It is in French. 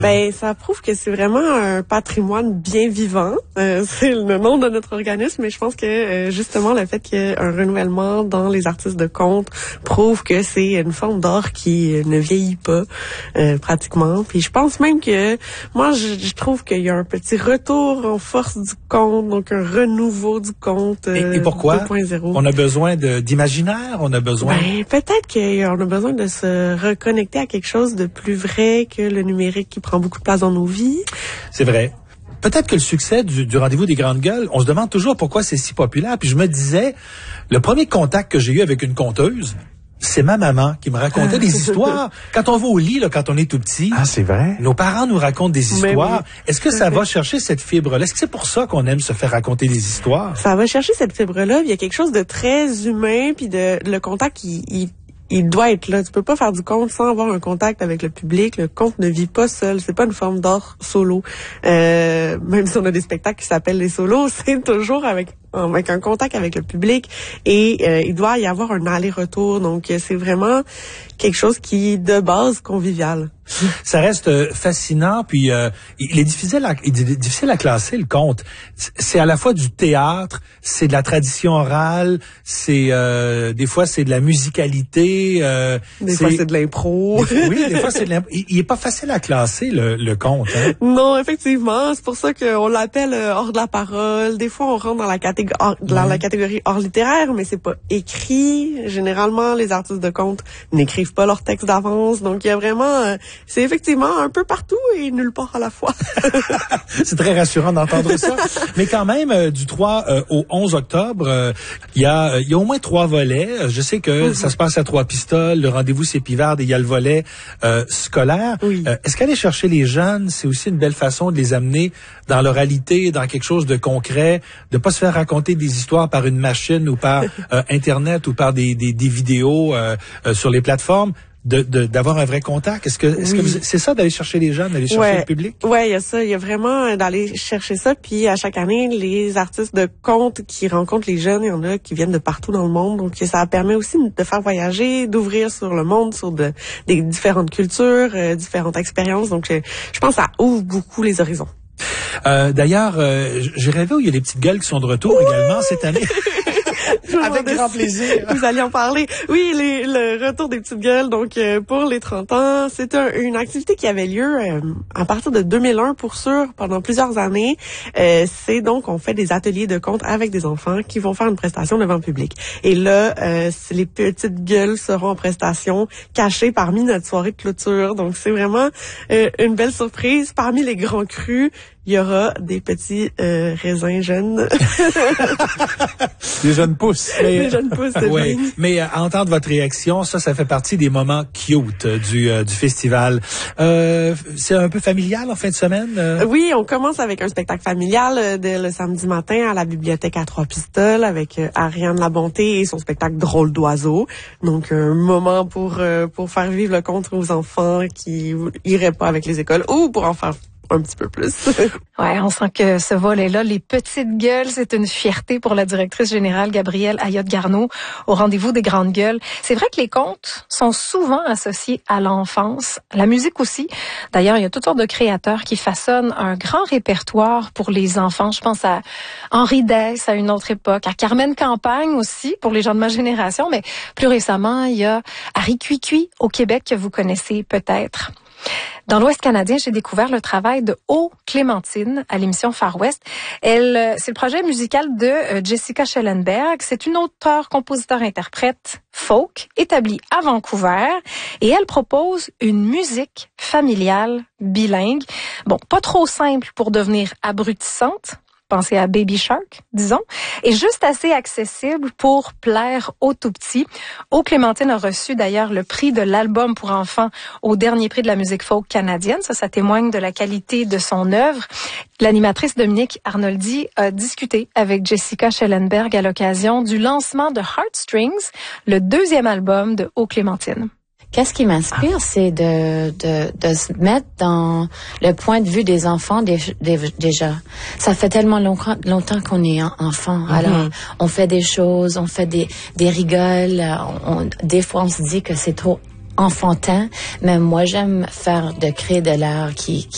Ben, ça prouve que c'est vraiment un patrimoine bien vivant. C'est le nom de notre organisme, mais je pense que justement le fait qu'il y ait un renouvellement dans les artistes de conte prouve que c'est une forme d'art qui ne vieillit pas pratiquement. Puis je pense même que moi je trouve qu'il y a un petit retour en force du conte, donc un renouveau du conte. Et pourquoi 2.0. On a besoin d'imaginaire, on a besoin. Ben, peut-être qu'on a besoin de se reconnecter à quelque chose de plus vrai que le numérique qui prend beaucoup de place dans nos vies. C'est vrai. Peut-être que le succès du rendez-vous des grandes gueules, on se demande toujours pourquoi c'est si populaire. Puis je me disais, le premier contact que j'ai eu avec une conteuse, c'est ma maman qui me racontait des histoires. Quand on va au lit, là, quand on est tout petit, c'est vrai. Nos parents nous racontent des histoires. Oui. Est-ce que ça va chercher cette fibre-là? Est-ce que c'est pour ça qu'on aime se faire raconter des histoires? Ça va chercher cette fibre-là. Il y a quelque chose de très humain, puis le contact, il doit être là. Tu peux pas faire du conte sans avoir un contact avec le public. Le conte ne vit pas seul. C'est pas une forme d'art solo. Même si on a des spectacles qui s'appellent les solos, c'est toujours avec un contact avec le public. Et il doit y avoir un aller-retour. Donc, c'est vraiment quelque chose qui est de base convivial. Ça reste fascinant, puis il est difficile à classer, le conte. C'est à la fois du théâtre, c'est de la tradition orale, c'est des fois c'est de la musicalité. Des fois c'est de l'impro. Oui, des fois c'est de l'impro. Il est pas facile à classer, le conte. Hein? Non, effectivement. C'est pour ça qu'on l'appelle hors de la parole. Des fois on rentre dans la catégorie hors littéraire, mais c'est pas écrit. Généralement, les artistes de conte n'écrivent pas leurs textes d'avance. Donc il y a vraiment... c'est effectivement un peu partout et nulle part à la fois. C'est très rassurant d'entendre ça. Mais quand même, du 3 au 11 octobre, il y a au moins 3 volets. Je sais que ça se passe à Trois-Pistoles, le rendez-vous c'est Pivarde et il y a le volet scolaire. Oui. Est-ce qu'aller chercher les jeunes, c'est aussi une belle façon de les amener dans l'oralité, dans quelque chose de concret, de pas se faire raconter des histoires par une machine ou par Internet ou par des vidéos sur les plateformes? D'avoir un vrai contact. Est-ce que c'est ça d'aller chercher les jeunes, d'aller chercher le public? Ouais, il y a ça. Il y a vraiment d'aller chercher ça. Puis à chaque année, les artistes de conte qui rencontrent les jeunes, il y en a qui viennent de partout dans le monde. Donc ça permet aussi de faire voyager, d'ouvrir sur le monde, sur des différentes cultures, différentes expériences. Donc je pense que ça ouvre beaucoup les horizons. D'ailleurs, j'ai rêvé où il y a des petites gueules qui sont de retour également cette année. Avec grand plaisir. Vous allez en parler. Oui, le retour des petites gueules, donc pour les 30 ans, c'est une activité qui avait lieu à partir de 2001 pour sûr, pendant plusieurs années. C'est donc, on fait des ateliers de conte avec des enfants qui vont faire une prestation devant le public. Et là, les petites gueules seront en prestation cachées parmi notre soirée de clôture. Donc, c'est vraiment une belle surprise. Parmi les grands crus, il y aura des petits raisins jeunes. Des jeunes pousses. Des jeunes pousses, c'est oui. Mais à entendre votre réaction, ça fait partie des moments cute du festival. C'est un peu familial en fin de semaine? Oui, on commence avec un spectacle familial dès le samedi matin à la bibliothèque à Trois-Pistoles avec Ariane Labonté et son spectacle Drôle d'oiseau. Donc un moment pour faire vivre le conte aux enfants qui iraient pas avec les écoles ou pour en faire un petit peu plus. Ouais, on sent que ce volet-là, les petites gueules, c'est une fierté pour la directrice générale Gabrielle Ayotte-Garneau au rendez-vous des grandes gueules. C'est vrai que les contes sont souvent associés à l'enfance, la musique aussi. D'ailleurs, il y a toutes sortes de créateurs qui façonnent un grand répertoire pour les enfants. Je pense à Henri Dess à une autre époque, à Carmen Campagne aussi pour les gens de ma génération, mais plus récemment, il y a Harry Cuicui au Québec que vous connaissez peut-être. Dans l'Ouest canadien, j'ai découvert le travail de O. Clémentine à l'émission Far West. C'est le projet musical de Jessica Schellenberg. C'est une auteure, compositeur, interprète folk établie à Vancouver et elle propose une musique familiale bilingue. Bon, pas trop simple pour devenir abrutissante. Pensez à Baby Shark, disons, et juste assez accessible pour plaire aux tout-petits. O. Clémentine a reçu d'ailleurs le prix de l'album pour enfants au dernier prix de la musique folk canadienne. Ça témoigne de la qualité de son œuvre. L'animatrice Dominique Arnoldi a discuté avec Jessica Schellenberg à l'occasion du lancement de Heartstrings, le 2e album de O. Clémentine. Qu'est-ce qui m'inspire, c'est de se mettre dans le point de vue des enfants déjà. Ça fait tellement longtemps qu'on est enfant. Alors, on fait des choses, on fait des rigoles. Des fois, on se dit que c'est trop enfantin, mais moi, j'aime créer de l'art qui